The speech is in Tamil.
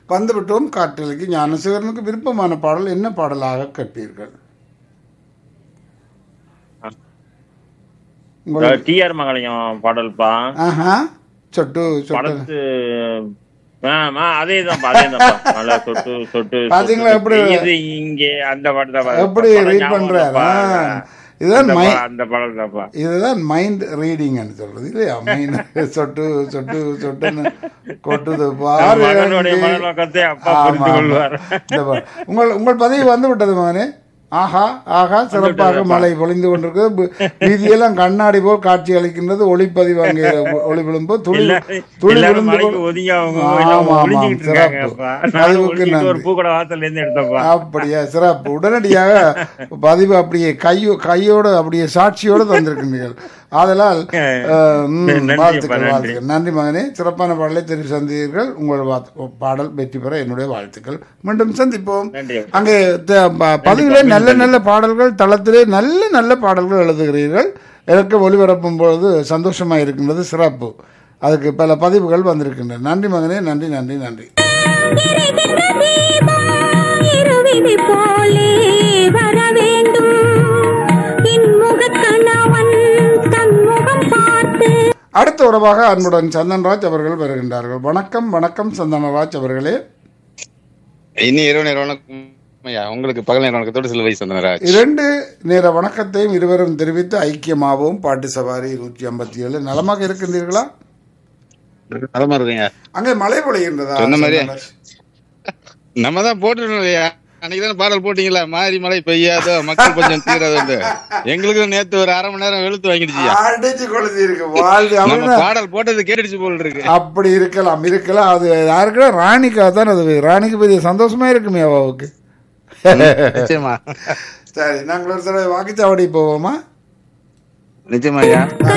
வந்துவிட்டோம் காற்றலைக்கு. ஞானசேகரனுக்கு விருப்பமான பாடல் என்ன பாடலாக கேட்பீர்கள்? டிஆர் மங்கலம் பாடல்பா. சொட்டு சொட்டு படத்து அதேதான்ப்பா அதேதான்ப்பா. நல்லா சொட்டு சொட்டு பாத்தீங்களா எப்படி இங்கே அந்த பாட்டு தான் எப்படி ரீட் பண்றாரு. இதுதான் அந்த பாடல் தான்ப்பா. இதுதான் மைண்ட் ரீடிங் சொல்றது இல்லையா? மைண்ட் சொட்டு சொட்டு சொட்டுன்னு கொட்டுது பாரு. உங்கள் பதிவு வந்து விட்டது மகனே. ஆஹா ஆஹா சிறப்பாக மழை பொழிந்து கொண்டிருக்கு. வீதியெல்லாம் கண்ணாடி போல் காட்சி அளிக்கின்றது. ஒளிப்பதிவு அங்கே ஒளி விழும்போது துளி துளி விழுந்து அப்படியா சிறப்பு. உடனடியாக பதிவு அப்படியே கையோடு அப்படியே சாட்சியோடு தந்திருக்கின்றீர்கள். ஆதலால் வாழ்த்துக்கள் வாழ்த்துக்கள். நன்றி மகனே, சிறப்பான பாடலை தெரிவு சந்தீர்கள். உங்கள் பாடல் வெற்றி பெற என்னுடைய வாழ்த்துக்கள். மீண்டும் சந்திப்போம். அங்கே பதிவிலே நல்ல நல்ல பாடல்கள், தளத்திலே நல்ல நல்ல பாடல்கள் எழுதுகிறீர்கள். எனக்கு ஒளிபரப்பும் பொழுது சந்தோஷமாக இருக்கின்றது. சிறப்பு. அதுக்கு பல பதிவுகள் வந்திருக்கின்றன. நன்றி மகனே, நன்றி நன்றி நன்றி. அடுத்த உறவாக அன்புடன் சந்தன்ராஜ் அவர்கள் வருகின்றார்கள். வணக்கம் வணக்கம் சந்தனராஜ் அவர்களே. இனி இரவு நேர வணக்கம் உங்களுக்கு. பகல் நேர வணக்கத்தோடு சில வயசு சந்தனராஜ். 2 நேர வணக்கத்தையும் இருவரும் தெரிவித்து ஐக்கியமாகவும் பாட்டு சவாரி 157 நலமாக இருக்கின்றீர்களா? நலமா இருக்குங்க. அங்கே மழை பொழிகின்றதா? சொன்ன மாதிரி நம்ம தான் போட்டுருக்கோம். அன்னைக்கு தானே பாடல் போட்டீங்களா, மாறி மழை பெய்யாதோ மக்கள் கொஞ்சம் தீராது. எங்களுக்கு நேத்து ஒரு அரை மணி நேரம் வெளுத்து வாங்கிடுச்சு. அடிச்சு கொளுத்தி இருக்கு. பாடல் போட்டது கேட்டுச்சு போல் இருக்கு. அப்படி இருக்கலாம் இருக்கலாம். அது யாருக்குன்னா ராணிக்கா தான். அது ராணிக்கு பெரிய சந்தோஷமா இருக்குமே அவாவுக்கு. நிச்சயமா. சரி, நாங்கள் ஒரு தடவை வாக்குச்சாவடி போவோமா? நிச்சயமா.